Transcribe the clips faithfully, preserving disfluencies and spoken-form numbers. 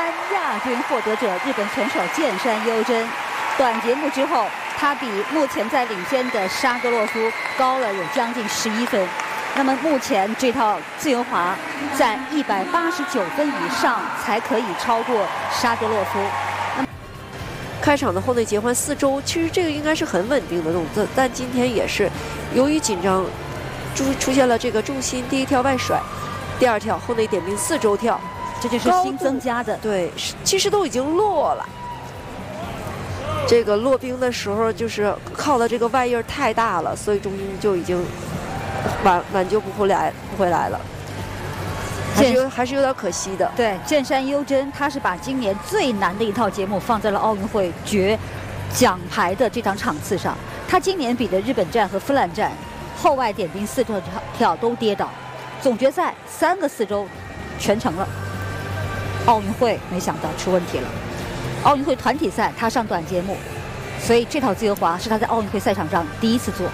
单亚军获得者日本选手剑山优真。短节目之后，他比目前在领先的沙格洛夫高了有将近十一分。那么目前这套自由滑在一百八十九分以上才可以超过沙格洛夫。 开场的后内结换四周，其实这个应该是很稳定的动作，但今天也是由于紧张，出出现了这个重心第一跳外甩，第二跳后内点并四周跳， 这就是新增加的。 对，其实都已经落了。这个落冰的时候，就是靠的这个外印太大了，所以重心就已经挽挽救不回来，不回来了。还是有还是有点可惜的。 对，剑山优真，他是把今年最难的一套节目放在了奥运会决奖牌的这场场次上。他今年比的日本站和芬兰站后外点并四周跳都跌倒，总决赛三个四周全成了。奥运会没想到出问题了。奥运会团体赛他上短节目，所以这套自由滑是他在奥运会赛场上第一次做。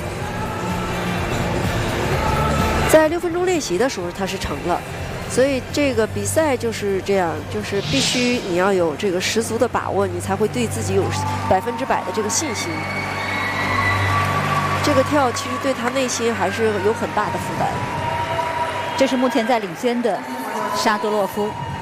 在六分钟练习的时候，他是成了，所以这个比赛就是这样，就是必须你要有这个十足的把握，你才会对自己有百分之百的这个信心。这个跳其实对他内心还是有很大的负担。 这是目前在领先的沙多洛夫。